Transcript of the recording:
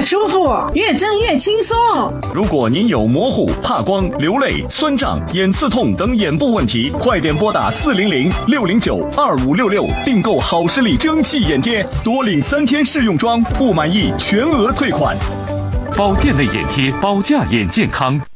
越舒服，越蒸越轻松。 如果您有模糊、怕光、流泪、酸胀、眼刺痛等眼部问题，快点拨打400-609-2566订购好视力蒸汽眼贴，多领3天试用装，不满意全额退款。 保健类眼贴，保驾眼健康。